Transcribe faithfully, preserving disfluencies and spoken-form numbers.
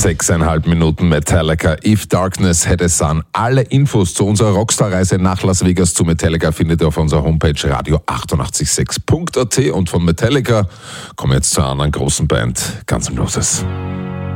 Sechseinhalb Minuten Metallica, If Darkness Had a Sun. Alle Infos zu unserer Rockstar-Reise nach Las Vegas zu Metallica findet ihr auf unserer Homepage radio achtundachtzig Komma sechs Punkt a t. Und von Metallica kommen wir jetzt zu einer anderen großen Band, Guns N' Roses.